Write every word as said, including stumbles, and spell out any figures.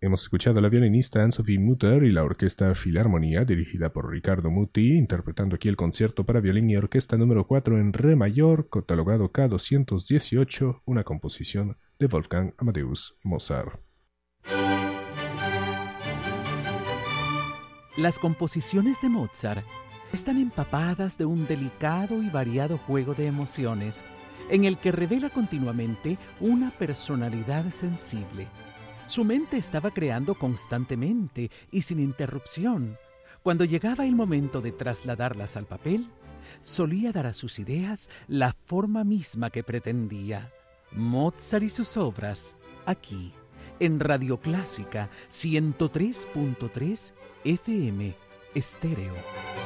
Hemos escuchado a la violinista Anne-Sophie Mutter y la Orquesta Filarmonía, dirigida por Riccardo Muti, interpretando aquí el concierto para violín y orquesta número cuatro en re mayor, catalogado K doscientos dieciocho, una composición de Wolfgang Amadeus Mozart. Las composiciones de Mozart están empapadas de un delicado y variado juego de emociones, en el que revela continuamente una personalidad sensible. Su mente estaba creando constantemente y sin interrupción. Cuando llegaba el momento de trasladarlas al papel, solía dar a sus ideas la forma misma que pretendía. Mozart y sus obras, aquí, en Radio Clásica ciento tres punto tres F M Estéreo.